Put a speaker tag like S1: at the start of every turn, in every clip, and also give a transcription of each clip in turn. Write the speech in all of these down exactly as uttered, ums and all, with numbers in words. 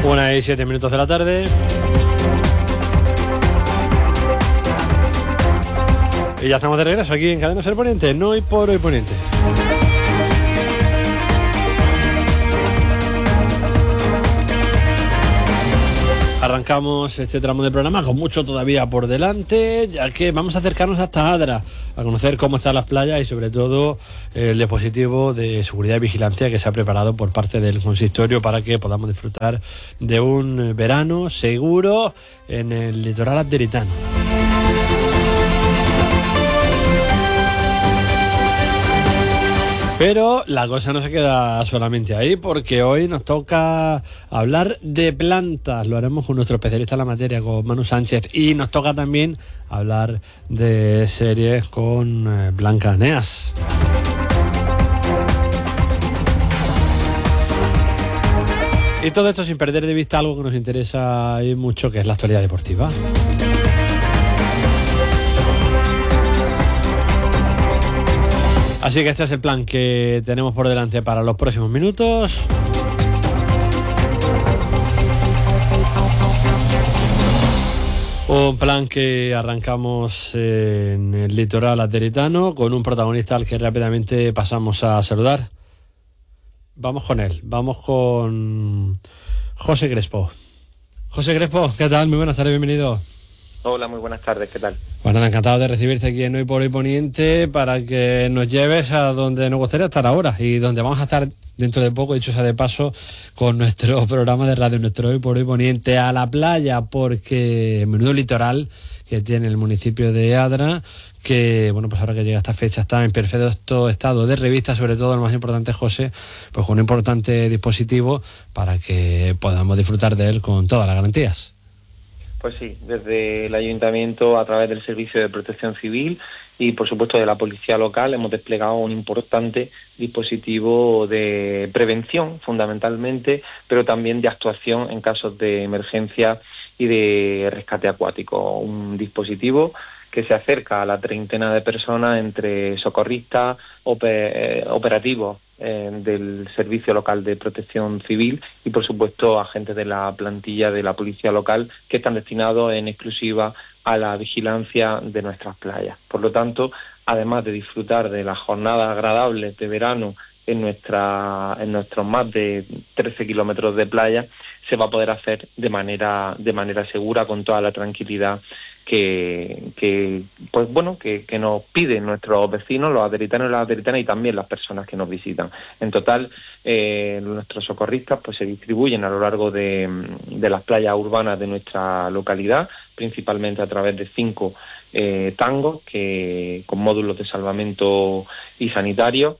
S1: Una y siete minutos de la tarde. Y ya estamos de regreso aquí en Cadena Ser Poniente, no hoy por hoy Poniente. Arrancamos este tramo de programa con mucho todavía por delante, ya que vamos a acercarnos hasta Adra a conocer cómo están las playas y sobre todo el dispositivo de seguridad y vigilancia que se ha preparado por parte del consistorio para que podamos disfrutar de un verano seguro en el litoral adderitano. Pero la cosa no se queda solamente ahí, porque hoy nos toca hablar de plantas. Lo haremos con nuestro especialista en la materia, con Manu Sánchez. Y nos toca también hablar de series con eh, Blanca Eneas. Y todo esto sin perder de vista algo que nos interesa y mucho, que es la actualidad deportiva. Así que este es el plan que tenemos por delante para los próximos minutos. Un plan que arrancamos en el litoral adderitano con un protagonista al que rápidamente pasamos a saludar. Vamos con él, vamos con José Crespo. José Crespo, ¿qué tal? Muy buenas tardes, bienvenido.
S2: Hola, muy buenas tardes, ¿qué tal?
S1: Bueno, encantado de recibirte aquí en Hoy por Hoy Poniente para que nos lleves a donde nos gustaría estar ahora y donde vamos a estar dentro de poco, dicho sea de paso, con nuestro programa de radio, nuestro Hoy por Hoy Poniente, a la playa, porque menudo litoral que tiene el municipio de Adra, que, bueno, pues ahora que llega esta fecha está en perfecto estado de revista, sobre todo, lo más importante, José, pues con un importante dispositivo para que podamos disfrutar de él con todas las garantías.
S2: Pues sí, desde el Ayuntamiento, a través del Servicio de Protección Civil y, por supuesto, de la Policía Local, hemos desplegado un importante dispositivo de prevención, fundamentalmente, pero también de actuación en casos de emergencia y de rescate acuático. Un dispositivo que se acerca a la treintena de personas entre socorristas, oper- operativos eh, del Servicio Local de Protección Civil y, por supuesto, agentes de la plantilla de la Policía Local que están destinados en exclusiva a la vigilancia de nuestras playas. Por lo tanto, además de disfrutar de las jornadas agradables de verano en nuestra en nuestros más de trece kilómetros de playa, se va a poder hacer de manera de manera segura, con toda la tranquilidad que, que pues bueno que, que nos piden nuestros vecinos, los adderitanos y las adderitanas, y también las personas que nos visitan. En total, eh, nuestros socorristas pues se distribuyen a lo largo de, de las playas urbanas de nuestra localidad, principalmente a través de cinco eh, tangos que con módulos de salvamento y sanitarios.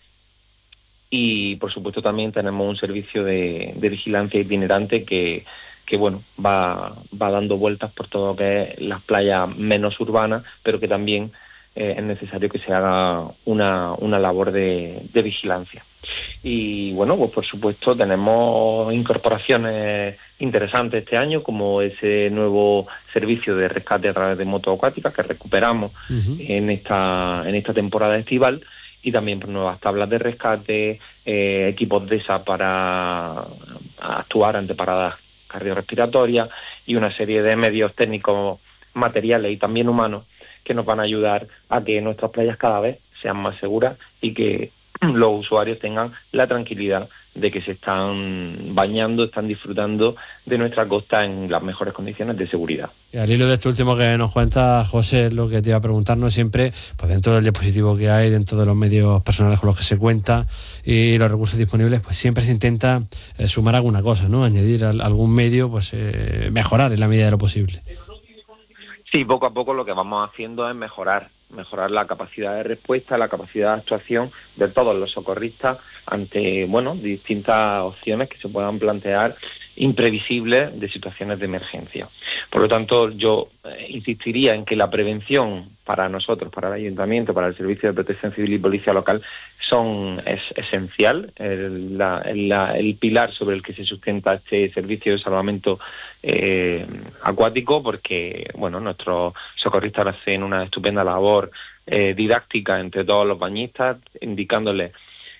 S2: Y, por supuesto, también tenemos un servicio de, de vigilancia itinerante que, que bueno, va, va dando vueltas por todo lo que es las playas menos urbanas, pero que también eh, es necesario que se haga una, una labor de, de vigilancia. Y, bueno, pues por supuesto tenemos incorporaciones interesantes este año, como ese nuevo servicio de rescate a través de moto acuática que recuperamos uh-huh. en esta en esta temporada estival, y también por nuevas tablas de rescate, eh, equipos D E S A para actuar ante paradas cardiorrespiratorias y una serie de medios técnicos, materiales y también humanos que nos van a ayudar a que nuestras playas cada vez sean más seguras y que los usuarios tengan la tranquilidad de que se están bañando, están disfrutando de nuestra costa en las mejores condiciones de seguridad.
S1: Y al hilo de esto último que nos cuenta José, lo que te iba a preguntarnos siempre, pues dentro del dispositivo que hay, dentro de los medios personales con los que se cuenta y los recursos disponibles, pues siempre se intenta eh, sumar alguna cosa, ¿no? Añadir al, algún medio, pues eh, mejorar en la medida de lo posible.
S2: Sí, poco a poco lo que vamos haciendo es mejorar, mejorar la capacidad de respuesta, la capacidad de actuación de todos los socorristas ante, bueno, distintas opciones que se puedan plantear imprevisibles de situaciones de emergencia. Por lo tanto, yo eh, insistiría en que la prevención para nosotros, para el Ayuntamiento, para el Servicio de Protección Civil y Policía Local, son es esencial, el, la, el, la, el pilar sobre el que se sustenta este servicio de salvamento eh, acuático, porque, bueno, nuestros socorristas hacen una estupenda labor eh, didáctica entre todos los bañistas, indicándoles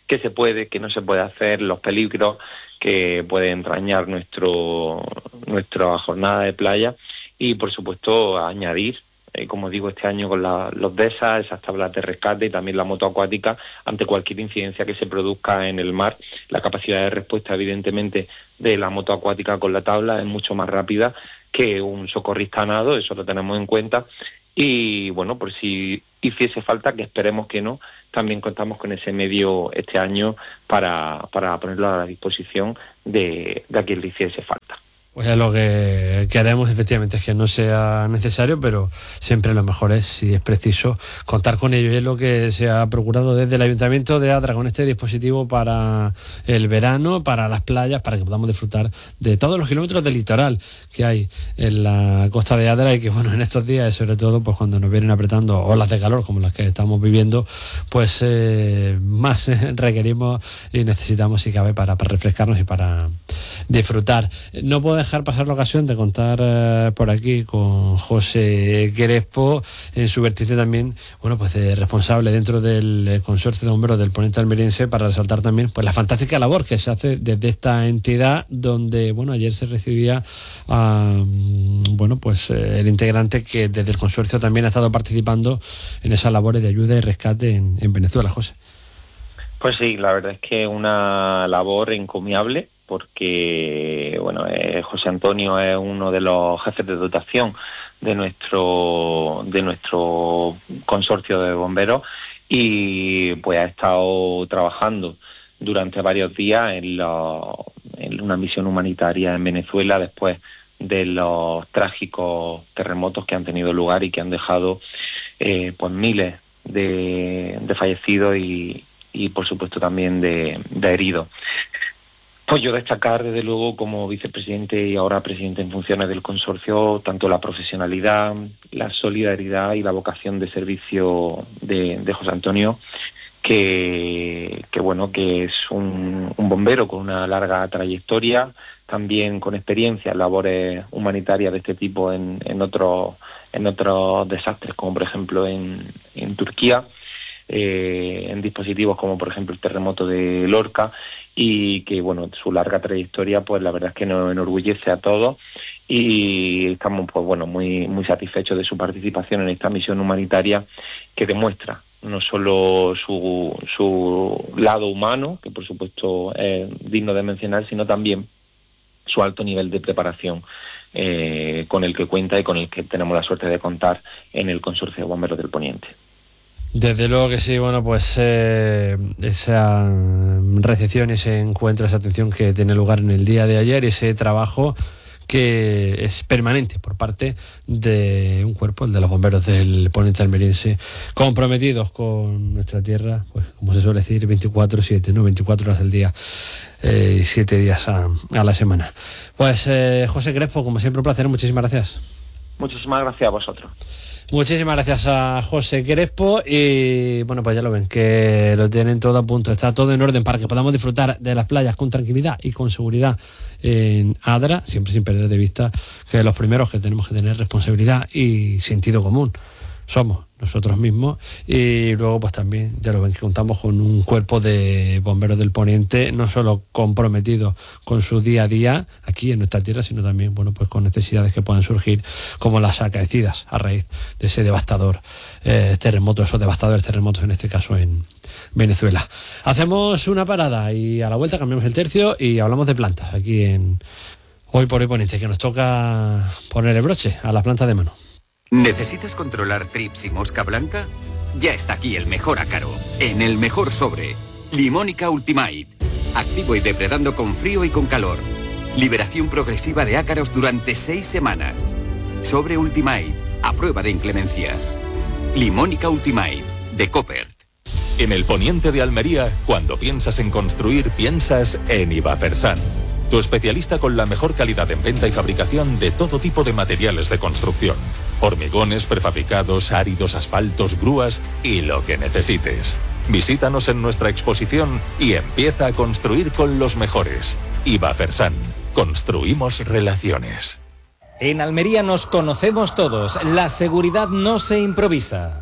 S2: qué se puede, qué no se puede hacer, los peligros que puede entrañar nuestro nuestra jornada de playa y, por supuesto, añadir, eh, como digo, este año con la, los D E S A, esas tablas de rescate y también la moto acuática, ante cualquier incidencia que se produzca en el mar. La capacidad de respuesta, evidentemente, de la moto acuática con la tabla es mucho más rápida que un socorrista a nado, eso lo tenemos en cuenta. Y, bueno, por si hiciese falta, que esperemos que no, también contamos con ese medio este año para, para ponerlo a la disposición de, de a quien le hiciese falta.
S1: Pues lo que queremos efectivamente es que no sea necesario, pero siempre lo mejor es, si es preciso, contar con ello. Y es lo que se ha procurado desde el Ayuntamiento de Adra, con este dispositivo para el verano, para las playas, para que podamos disfrutar de todos los kilómetros del litoral que hay en la costa de Adra, y que, bueno, en estos días, sobre todo pues cuando nos vienen apretando olas de calor como las que estamos viviendo, pues eh, más eh, requerimos y necesitamos, si cabe, para, para refrescarnos y para disfrutar. No puedo dejar pasar la ocasión de contar eh, por aquí con José Crespo, en su vertiente también, bueno, pues de responsable dentro del consorcio de bomberos del Poniente Almeriense, para resaltar también pues la fantástica labor que se hace desde esta entidad, donde, bueno, ayer se recibía a, bueno, pues eh, el integrante que desde el consorcio también ha estado participando en esas labores de ayuda y rescate en, en Venezuela. José.
S2: Pues sí, la verdad es que una labor encomiable, porque, bueno, eh, José Antonio es uno de los jefes de dotación de nuestro de nuestro consorcio de bomberos, y pues ha estado trabajando durante varios días en, lo, en una misión humanitaria en Venezuela, después de los trágicos terremotos que han tenido lugar y que han dejado eh, pues miles de, de fallecidos y, y por supuesto también de, de heridos. Pues yo destacar, desde luego, como vicepresidente y ahora presidente en funciones del consorcio, tanto la profesionalidad, la solidaridad y la vocación de servicio de, de José Antonio, que, que bueno, que es un, un bombero con una larga trayectoria, también con experiencia en labores humanitarias de este tipo en, en otros en otros desastres, como por ejemplo en, en Turquía, eh, en dispositivos como por ejemplo el terremoto de Lorca, y que, bueno, su larga trayectoria, pues la verdad es que nos enorgullece a todos, y estamos, pues bueno, muy muy satisfechos de su participación en esta misión humanitaria, que demuestra no solo su, su lado humano, que por supuesto es digno de mencionar, sino también su alto nivel de preparación eh, con el que cuenta y con el que tenemos la suerte de contar en el Consorcio de Bomberos del Poniente.
S1: Desde luego que sí, bueno, pues eh, esa recepción, ese encuentro, esa atención que tiene lugar en el día de ayer, ese trabajo que es permanente por parte de un cuerpo, el de los bomberos del Poniente Almeriense, comprometidos con nuestra tierra, pues como se suele decir, veinticuatro siete, ¿no? veinticuatro horas al día y eh, siete días a, a la semana. Pues eh, José Crespo, como siempre, un placer, muchísimas gracias.
S2: Muchísimas gracias a vosotros.
S1: Muchísimas gracias a José Crespo, y bueno, pues ya lo ven, que lo tienen todo a punto, está todo en orden para que podamos disfrutar de las playas con tranquilidad y con seguridad en Adra, siempre sin perder de vista que los primeros que tenemos que tener responsabilidad y sentido común somos nosotros mismos, y luego pues también ya lo ven que contamos con un cuerpo de bomberos del Poniente no solo comprometido con su día a día aquí en nuestra tierra, sino también, bueno, pues con necesidades que puedan surgir, como las acaecidas a raíz de ese devastador eh, terremoto, esos devastadores terremotos en este caso en Venezuela. Hacemos una parada y a la vuelta cambiamos el tercio y hablamos de plantas aquí en Hoy por Hoy Poniente, que nos toca poner el broche a las plantas de mano.
S3: ¿Necesitas controlar trips y mosca blanca? Ya está aquí el mejor ácaro, en el mejor sobre. Limónica Ultimate. Activo y depredando con frío y con calor. Liberación progresiva de ácaros durante seis semanas. Sobre Ultimate, a prueba de inclemencias. Limónica Ultimate, de Coppert.
S4: En el Poniente de Almería, cuando piensas en construir, piensas en Ibafersan. Tu especialista con la mejor calidad en venta y fabricación de todo tipo de materiales de construcción. Hormigones, prefabricados, áridos, asfaltos, grúas y lo que necesites. Visítanos en nuestra exposición y empieza a construir con los mejores. Ibafersan. Construimos relaciones.
S5: En Almería nos conocemos todos. La seguridad no se improvisa.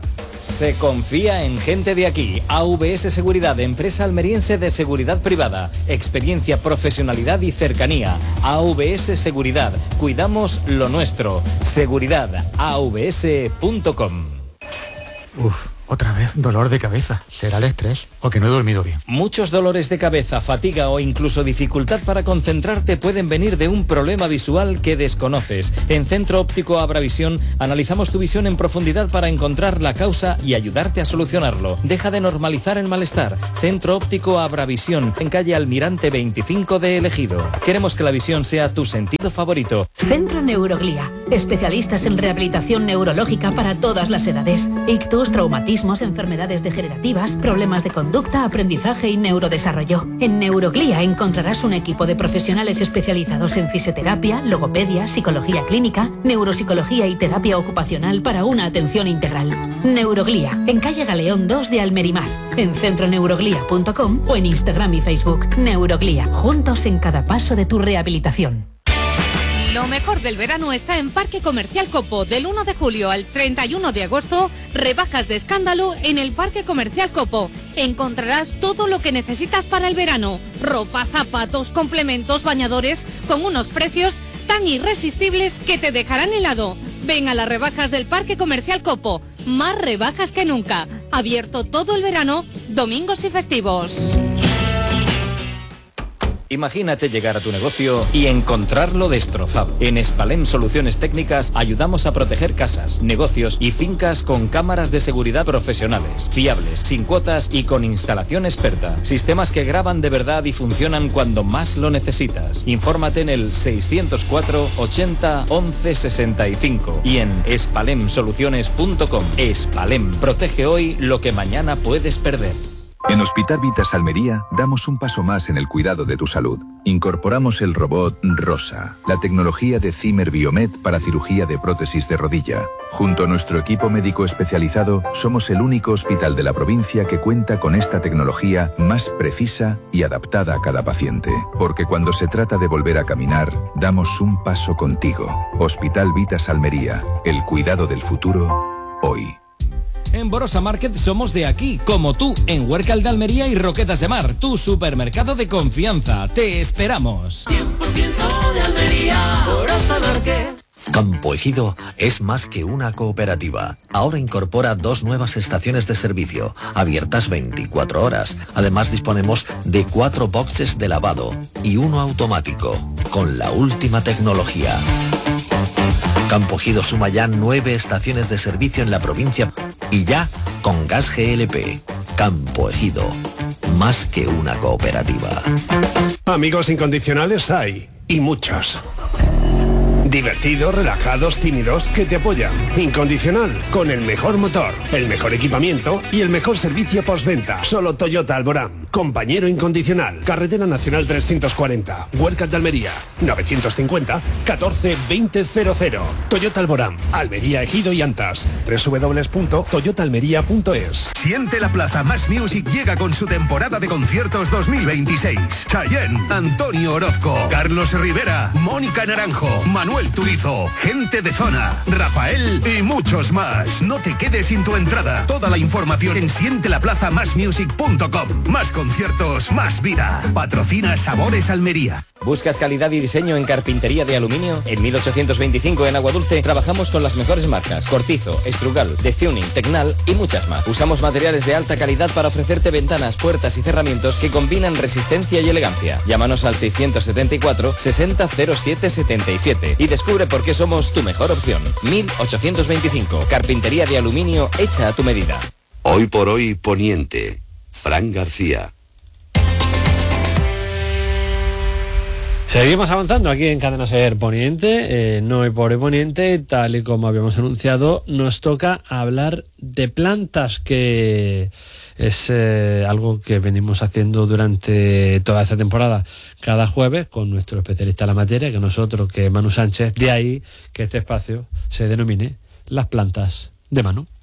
S5: Se confía en gente de aquí. A V S Seguridad, empresa almeriense de seguridad privada. Experiencia, profesionalidad y cercanía. A V S Seguridad. Cuidamos lo nuestro. Seguridad. A V S punto com.
S6: Uf, otra vez dolor de cabeza. ¿Será el estrés o que no he dormido bien?
S5: Muchos dolores de cabeza, fatiga o incluso dificultad para concentrarte pueden venir de un problema visual que desconoces. En Centro Óptico Abravisión analizamos tu visión en profundidad para encontrar la causa y ayudarte a solucionarlo. Deja de normalizar el malestar. Centro Óptico Abravisión, en calle Almirante veinticinco de El Ejido. Queremos que la visión sea tu sentido favorito.
S7: Centro Neuroglía. Especialistas en rehabilitación neurológica para todas las edades. Ictus, traumatismos, enfermedades degenerativas, problemas de conducta, aprendizaje y neurodesarrollo. En Neuroglía encontrarás un equipo de profesionales especializados en fisioterapia, logopedia, psicología clínica, neuropsicología y terapia ocupacional para una atención integral. Neuroglía, en calle Galeón dos de Almerimar, en centro neuroglía punto com o en Instagram y Facebook. Neuroglía, juntos en cada paso de tu rehabilitación.
S8: Lo mejor del verano está en Parque Comercial Copo. Del uno de julio al treinta y uno de agosto, rebajas de escándalo en el Parque Comercial Copo. Encontrarás todo lo que necesitas para el verano. Ropa, zapatos, complementos, bañadores, con unos precios tan irresistibles que te dejarán helado. Ven a las rebajas del Parque Comercial Copo. Más rebajas que nunca. Abierto todo el verano, domingos y festivos.
S5: Imagínate llegar a tu negocio y encontrarlo destrozado. En Spalem Soluciones Técnicas ayudamos a proteger casas, negocios y fincas con cámaras de seguridad profesionales, fiables, sin cuotas y con instalación experta. Sistemas que graban de verdad y funcionan cuando más lo necesitas. Infórmate en el seiscientos cuatro ochenta once sesenta y cinco y en spalem soluciones punto com. Spalem, protege hoy lo que mañana puedes perder.
S9: En Hospital Vitas Almería damos un paso más en el cuidado de tu salud. Incorporamos el robot Rosa, la tecnología de Zimmer Biomet para cirugía de prótesis de rodilla. Junto a nuestro equipo médico especializado, somos el único hospital de la provincia que cuenta con esta tecnología más precisa y adaptada a cada paciente. Porque cuando se trata de volver a caminar, damos un paso contigo. Hospital Vitas Almería, el cuidado del futuro, hoy.
S5: En Borosa Market somos de aquí, como tú, en Huércal de Almería y Roquetas de Mar, tu supermercado de confianza. Te esperamos.
S10: cien por ciento de Almería, Borosa Market.
S11: Campo Ejido es más que una cooperativa. Ahora incorpora dos nuevas estaciones de servicio, abiertas veinticuatro horas. Además disponemos de cuatro boxes de lavado y uno automático, con la última tecnología. Campo Ejido suma ya nueve estaciones de servicio en la provincia y ya con gas G L P. Campo Ejido, más que una cooperativa.
S12: Amigos incondicionales hay, y muchos. Divertidos, relajados, tímidos, que te apoyan. Incondicional, con el mejor motor, el mejor equipamiento y el mejor servicio postventa. Solo Toyota Alborán. Compañero incondicional. Carretera Nacional trescientos cuarenta. Huércal de Almería. novecientos cincuenta catorce veinte cero cero. Toyota Alborán. Almería, Ejido y Antas. doble u doble u doble u punto toyota almería punto es.
S13: Siente la Plaza Más Music llega con su temporada de conciertos dos mil veintiséis. Chayanne, Antonio Orozco, Carlos Rivera, Mónica Naranjo, Manuel Turizo, Gente de Zona, Rafael y muchos más. No te quedes sin tu entrada. Toda la información en siente la plaza más music punto com. Más conciertos, más vida. Patrocina Sabores Almería.
S5: ¿Buscas calidad y diseño en carpintería de aluminio? En mil ochocientos veinticinco en Aguadulce trabajamos con las mejores marcas: Cortizo, Estrugal, Detuning, Tecnal y muchas más. Usamos materiales de alta calidad para ofrecerte ventanas, puertas y cerramientos que combinan resistencia y elegancia. Llámanos al seiscientos setenta y cuatro sesenta cero siete setenta y siete y descubre por qué somos tu mejor opción. mil ochocientos veinticinco, carpintería de aluminio hecha a tu medida.
S14: Hoy por hoy Poniente, Fran García.
S1: Seguimos avanzando aquí en Cadena Ser Poniente, eh, no hoy por hoy Poniente, tal y como habíamos anunciado, nos toca hablar de plantas, que es eh, algo que venimos haciendo durante toda esta temporada, cada jueves, con nuestro especialista en la materia, que nosotros, que Manu Sánchez, de ahí que este espacio se denomine Las Plantas de Manu.